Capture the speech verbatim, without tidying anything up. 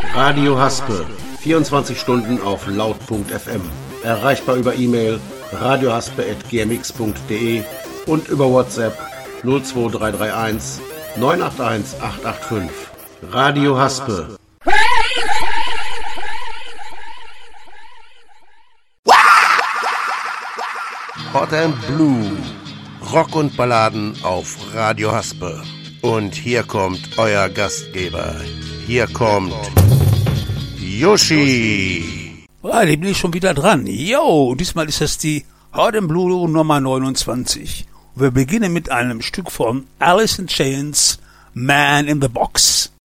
Radio Haspe, vierundzwanzig Stunden auf laut punkt f m. Erreichbar über E-Mail radiohaspe at g m x punkt d e und über WhatsApp null zwei drei drei eins neun acht eins acht acht fünf. Radio Haspe. Hot and Blue. Rock und Balladen auf Radio Haspe. Und hier kommt euer Gastgeber. Hier kommt Yoshi. Ah, da bin ich schon wieder dran. Yo, diesmal ist das die Hot and Blue Nummer neunundzwanzig. Und wir beginnen mit einem Stück von Alice in Chains, Man in the Box.